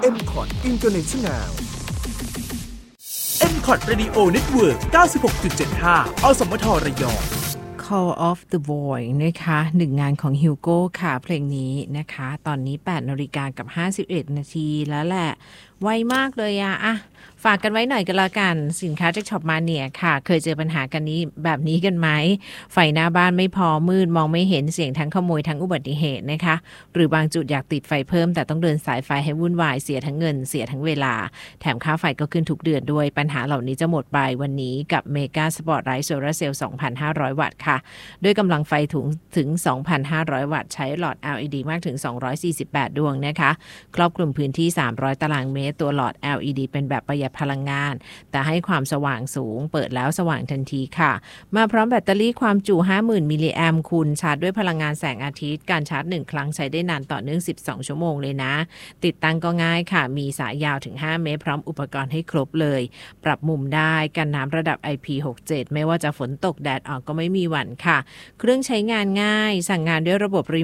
MCOT International MCOT Radio Network 96.75 อสมทระยอง Call of the Void นะคะหนึ่งงานของ Hugo ค่ะเพลงนี้นะคะตอนนี้ 8:51 นาทีแล้วแหละไวมากเลยอะฝากกันไว้หน่อยกันละกันสินค้าจากช็อปมาเนี่ยค่ะเคยเจอปัญหากันนี้แบบนี้กันไหมไฟหน้าบ้านไม่พอมืดมองไม่เห็นเสี่ยงทั้งขโมยทั้งอุบัติเหตุนะคะหรือบางจุดอยากติดไฟเพิ่มแต่ต้องเดินสายไฟให้วุ่นวายเสียทั้งเงินเสียทั้งเวลาแถมค่าไฟก็ขึ้นทุกเดือนด้วยปัญหาเหล่านี้จะหมดไปวันนี้กับ Mega Spotlight Solar Cell 2,500 วัตต์ค่ะด้วยกำลังไฟถึง 2,500 วัตต์ใช้หลอด LED มากถึง248ดวงนะคะครอบคลุมพื้นที่300ตารางเมตรตัวหลอด LED เป็นแบบประหยัดพลังงานแต่ให้ความสว่างสูงเปิดแล้วสว่างทันทีค่ะมาพร้อมแบตเตอรี่ความจุ 50,000 มิลลิแอมป์คุณชาร์จด้วยพลังงานแสงอาทิตย์การชาร์จ1ครั้งใช้ได้นานต่อเนื่อง12ชั่วโมงเลยนะติดตั้งก็ง่ายค่ะมีสายยาวถึง5เมตรพร้อมอุปกรณ์ให้ครบเลยปรับมุมได้กันน้ำระดับ IP67 ไม่ว่าจะฝนตกแดดออกก็ไม่มีหวั่นค่ะเครื่องใช้งานง่ายสั่งงานด้วยระบบ